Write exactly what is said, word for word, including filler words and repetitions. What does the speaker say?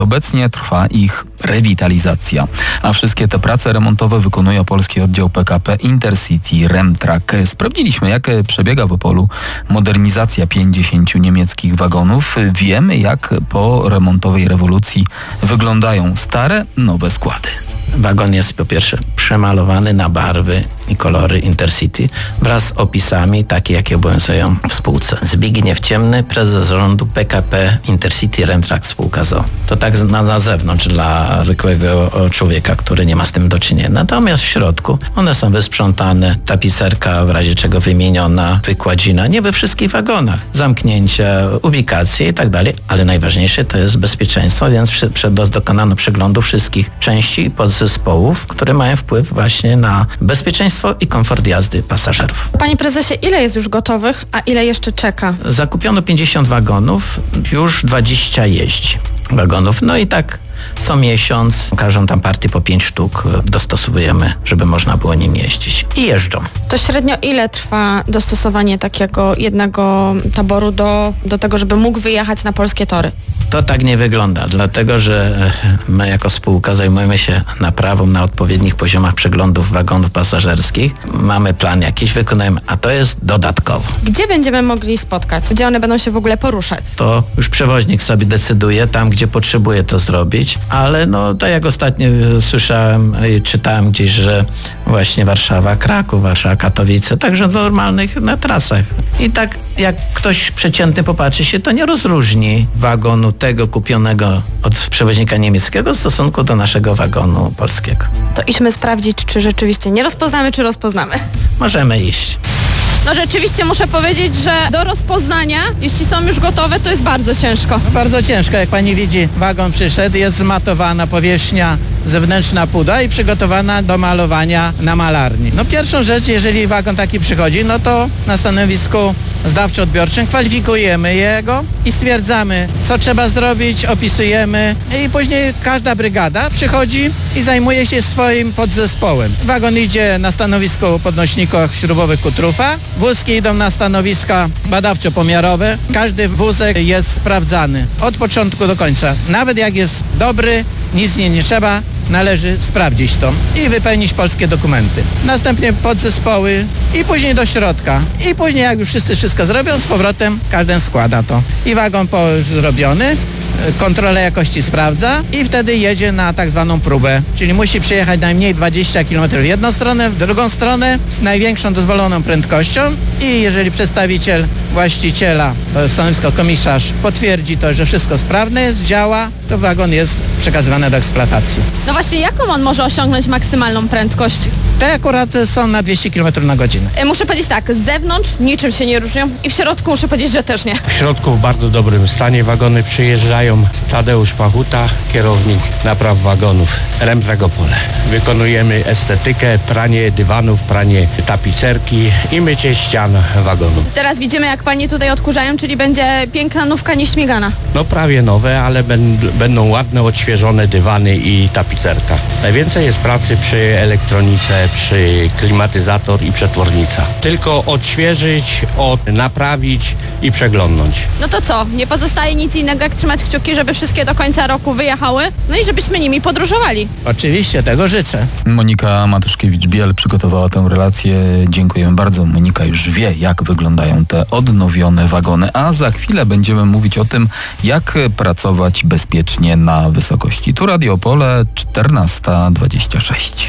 Obecnie trwa ich rewitalizacja, a wszystkie te prace remontowe wykonuje polski oddział P K P Intercity Remtrack. Sprawdziliśmy, jak przebiega w Opolu modernizacja pięćdziesięciu niemieckich wagonów. Wiemy, jak po remontowej rewolucji wyglądają stare, nowe składy. Wagon jest po pierwsze przemalowany na barwy i kolory Intercity wraz z opisami takie, jakie obowiązują w spółce. Zbigniew Ciemny, prezes zarządu P K P Intercity Remtrack spółka z o o. To tak na, na zewnątrz dla zwykłego człowieka, który nie ma z tym do czynienia. Natomiast w środku one są wysprzątane, tapicerka w razie czego wymieniona, wykładzina, nie we wszystkich wagonach, zamknięcia, ubikacje i tak dalej, ale najważniejsze to jest bezpieczeństwo, więc przy, przy, dokonano przeglądu wszystkich części i podzespołów, które mają wpływ właśnie na bezpieczeństwo i komfort jazdy pasażerów. Panie prezesie, ile jest już gotowych, a ile jeszcze czeka? Zakupiono pięćdziesiąt wagonów, już dwadzieścia jeździ wagonów, no i tak co miesiąc każą tam partię po pięć sztuk dostosowujemy, żeby można było nim jeździć. I jeżdżą. To średnio ile trwa dostosowanie takiego jednego taboru do, do tego, żeby mógł wyjechać na polskie tory? To tak nie wygląda, dlatego że my jako spółka zajmujemy się naprawą na odpowiednich poziomach przeglądów wagonów pasażerskich. Mamy plan jakiś, wykonujemy, a to jest dodatkowo. Gdzie będziemy mogli spotkać? Gdzie one będą się w ogóle poruszać? To już przewoźnik sobie decyduje tam, gdzie potrzebuje to zrobić, ale no tak jak ostatnio słyszałem i czytałem gdzieś, że właśnie Warszawa, Kraków, Warszawa, Katowice, także normalnych na trasach. I tak jak ktoś przeciętny popatrzy się, to nie rozróżni wagonu tego kupionego od przewoźnika niemieckiego w stosunku do naszego wagonu polskiego. To idźmy sprawdzić, czy rzeczywiście nie rozpoznamy, czy rozpoznamy. Możemy iść. No rzeczywiście muszę powiedzieć, że do rozpoznania, jeśli są już gotowe, to jest bardzo ciężko. Bardzo ciężko, jak pani widzi, wagon przyszedł, jest zmatowana powierzchnia zewnętrzna puda i przygotowana do malowania na malarni. No pierwszą rzecz, jeżeli wagon taki przychodzi, no to na stanowisku zdawczo-odbiorczym kwalifikujemy jego i stwierdzamy, co trzeba zrobić, opisujemy i później każda brygada przychodzi i zajmuje się swoim podzespołem. Wagon idzie na stanowisko podnośników śrubowych Kutrufa, wózki idą na stanowiska badawczo-pomiarowe. Każdy wózek jest sprawdzany od początku do końca. Nawet jak jest dobry, nic nie, nie trzeba, należy sprawdzić to i wypełnić polskie dokumenty. Następnie podzespoły i później do środka. I później jak już wszyscy wszystko zrobią, z powrotem każdy składa to. I wagon po zrobiony, kontrolę jakości sprawdza i wtedy jedzie na tak zwaną próbę. Czyli musi przejechać najmniej dwadzieścia kilometrów w jedną stronę, w drugą stronę z największą dozwoloną prędkością i jeżeli przedstawiciel właściciela, stanowisko komisarz potwierdzi to, że wszystko sprawne jest, działa, to wagon jest przekazywany do eksploatacji. No właśnie, jaką on może osiągnąć maksymalną prędkość? Te akurat są na dwieście kilometrów na godzinę. Muszę powiedzieć tak, z zewnątrz niczym się nie różnią i w środku muszę powiedzieć, że też nie. W środku w bardzo dobrym stanie wagony przyjeżdżają. Tadeusz Pachuta, kierownik napraw wagonów Remtrack Opole. Wykonujemy estetykę, pranie dywanów, pranie tapicerki i mycie ścian wagonu. Teraz widzimy, jak panie tutaj odkurzają, czyli będzie piękna nówka nieśmigana. No prawie nowe, ale ben, będą ładne, odświeżone dywany i tapicerka. Najwięcej jest pracy przy elektronice, przy klimatyzator i przetwornica. Tylko odświeżyć, od, naprawić i przeglądnąć. No to co? Nie pozostaje nic innego, jak trzymać kciuki, żeby wszystkie do końca roku wyjechały, no i żebyśmy nimi podróżowali. Oczywiście, tego życzę. Monika Matuszkiewicz-Biel przygotowała tę relację. Dziękujemy bardzo. Monika już wie, jak wyglądają te odnowione wagony, a za chwilę będziemy mówić o tym, jak pracować bezpiecznie na wysokości. Tu Radio Opole czternasta dwadzieścia sześć.